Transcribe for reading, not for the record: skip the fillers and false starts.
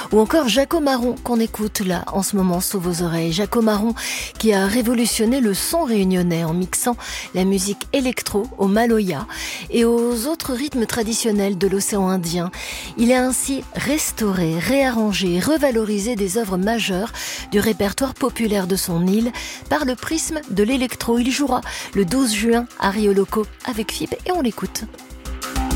Ou encore Jaco Marron qu'on écoute là en ce moment sous vos oreilles. Jaco Marron qui a révolutionné le son réunionnais en mixant la musique électro au maloya et aux autres rythmes traditionnels de l'océan Indien. Il a ainsi restauré, réarrangé et revalorisé des œuvres majeures du répertoire populaire de son île par le prisme de l'électro. Il jouera le 12 juin à Rio Loco avec FIB et on l'écoute.